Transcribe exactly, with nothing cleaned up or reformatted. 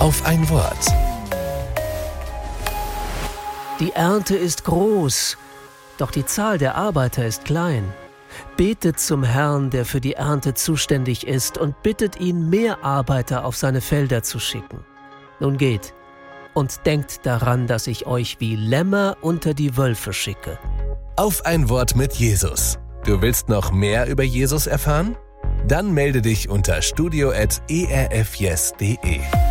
auf ein Wort. Die Ernte ist groß, doch die Zahl der Arbeiter ist klein. Betet zum Herrn, der für die Ernte zuständig ist, und bittet ihn, mehr Arbeiter auf seine Felder zu schicken. Nun geht und denkt daran, dass ich euch wie Lämmer unter die Wölfe schicke. Auf ein Wort mit Jesus. Du willst noch mehr über Jesus erfahren? Dann melde dich unter studio at e r f yes punkt d e.